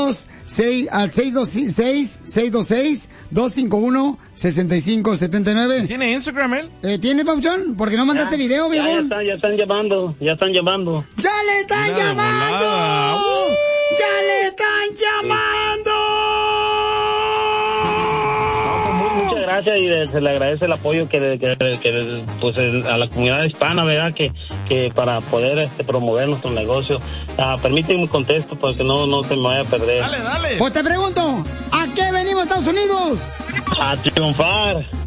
al 626-251-6579. ¿Tiene Instagram él? ¿Tiene, Pauchón? ¿Por qué no mandaste video, viejo? Ya están llamando. ¡Ya le están llamando! ¡Ya le están llamando! Muchas gracias y se le agradece el apoyo que pues a la comunidad hispana, ¿verdad? Que para poder promover nuestro negocio. Permíteme contesto porque no se me vaya a perder. Dale. Pues te pregunto, ¿a qué venimos, Estados Unidos? A triunfar.